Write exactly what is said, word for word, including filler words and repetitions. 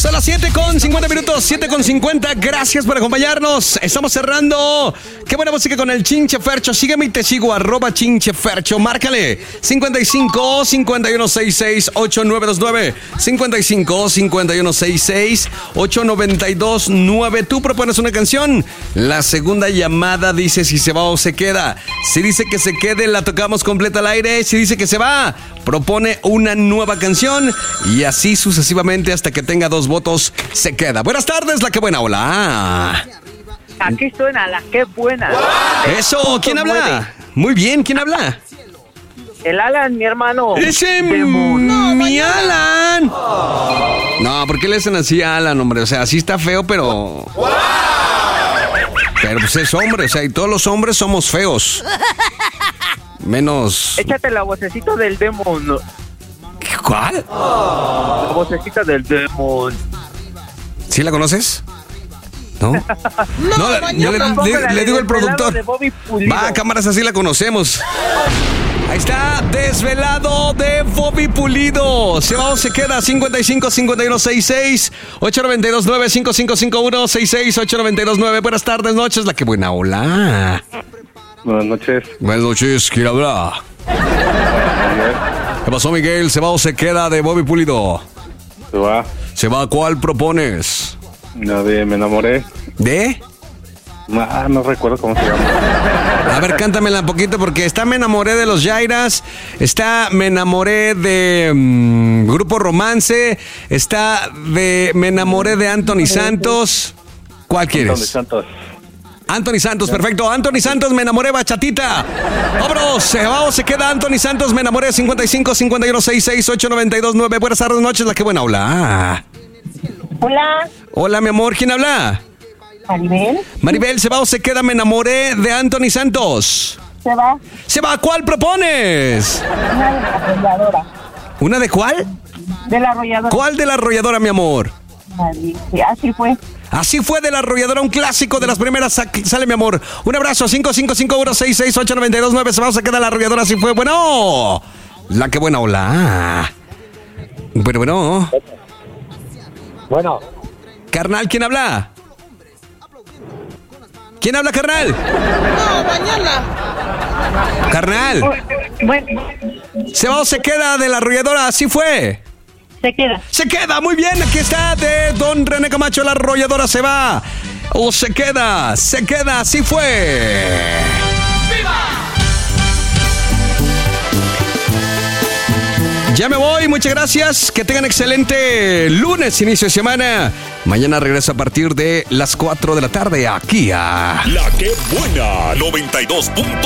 Son las siete con cincuenta minutos, siete con cincuenta. Gracias por acompañarnos. Estamos cerrando. Qué buena música con el Chinche Fercho. Sígueme y te sigo, arroba Chinche Fercho. Márcale cincuenta y cinco, cincuenta y uno sesenta y seis, ochenta y nueve veintinueve. cincuenta y cinco, cincuenta y uno sesenta y seis, ochenta y nueve veintinueve. Tú propones una canción. La segunda llamada dice si se va o se queda. Si dice que se quede, la tocamos completa al aire. Si dice que se va, propone una nueva canción. Y así sucesivamente hasta que tenga dos votos, se queda. Buenas tardes, la que buena. Hola. Aquí suena la que buena. Eso, ¿quién habla? Muy bien, ¿quién habla? El Alan, mi hermano. Ese Demon. no, mi Alan. No, ¿por qué le hacen así a Alan, hombre? O sea, así está feo, pero... Pero pues es hombre, o sea, y todos los hombres somos feos. Menos... Échate la vocecita del Demon. ¿Cuál? La vocecita del Demon. ¿Sí la conoces? ¿No? No, no la, yo le, le, le digo al productor. De Va, cámaras, así la conocemos. Ahí está, Desvelado de Bobby Pulido. Se va o se queda. Cincuenta y cinco, cincuenta y uno sesenta y seis, ochenta y nueve veintinueve, cincuenta y cinco cincuenta y uno sesenta y seis, ochenta y nueve veintinueve. Buenas tardes, noches, la que buena. Hola. Buenas noches. Buenas noches, ¿quién habla? ¿Qué pasó, Miguel? ¿Se va o se queda de Bobby Pulido? Se va. ¿Se va? ¿Cuál propones? La de Me Enamoré. ¿De? Ah, no recuerdo cómo se llama. A ver, cántamela un poquito porque está Me Enamoré de los Yairas, está Me Enamoré de um, Grupo Romance, está de Me Enamoré de Anthony Santos. ¿Cuál quieres? Anthony Santos. Anthony Santos, perfecto. Anthony Santos, Me Enamoré, bachatita. Vámonos, se va o se queda Anthony Santos, Me Enamoré. Cincuenta y cinco, cincuenta y uno sesenta y seis, ochenta y nueve veintinueve. Buenas tardes, noches, la que buena. Hola. Hola. Hola, mi amor, ¿quién habla? Maribel. Maribel, ¿se va o se queda? Me Enamoré de Anthony Santos. Se va. ¿Se va? ¿Cuál propones? Una de la arrolladora. ¿Una de cuál? De la arrolladora. ¿Cuál de la arrolladora, mi amor? Nadie. Sí, así fue. Así fue, de la arrolladora, un clásico de las primeras. Sale, mi amor. Un abrazo. Cinco cinco cinco uno seis seis ocho nueve dos nueve. Se va o se queda la arrolladora. Así fue. Bueno. La que buena. Hola. Bueno, bueno. Bueno. Carnal, ¿quién habla? ¿Quién habla, carnal? No, mañana. Carnal. Bueno, ¿Se va o se queda de la arrolladora? Así fue. se queda. Se queda, muy bien. Aquí está de Don René Camacho, la arrolladora. Se va o se queda. Se queda, así fue. Ya me voy, muchas gracias. Que tengan excelente lunes, inicio de semana. Mañana regreso a partir de las cuatro de la tarde aquí a... La que buena, noventa y dos punto